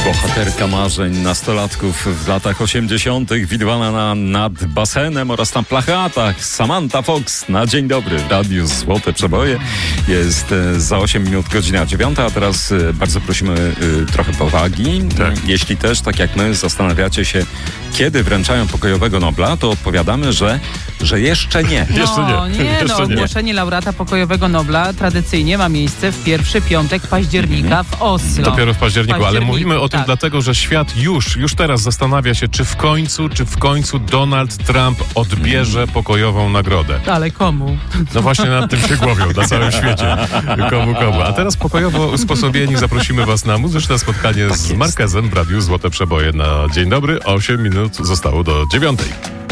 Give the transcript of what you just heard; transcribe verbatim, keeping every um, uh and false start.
Bohaterka marzeń nastolatków w latach osiemdziesiątych, widywana na, nad basenem oraz na plakatach. Samantha Fox na Dzień Dobry w Radiu Złote Przeboje. Jest e, za osiem minut godzina dziewiąta, a teraz e, bardzo prosimy e, trochę powagi. Tak. Jeśli też, tak jak my, zastanawiacie się, kiedy wręczają pokojowego Nobla, to odpowiadamy, że, że jeszcze nie. No, jeszcze nie. nie Jeszcze no, nie. ogłoszenie laureata pokojowego Nobla tradycyjnie ma miejsce w pierwszy piątek października w Oslo. Dopiero w październiku, ale październiku, mówimy o tym tak. dlatego, że świat już, już teraz zastanawia się, czy w końcu, czy w końcu Donald Trump odbierze pokojową nagrodę. Ale komu? No właśnie nad tym się głowią na całym świecie. Komu, komu. A teraz pokojowo usposobieni zaprosimy was na muzyczne spotkanie z Marquezem w Radiu Złote Przeboje na Dzień Dobry. osiem minut zostało do dziewiątej.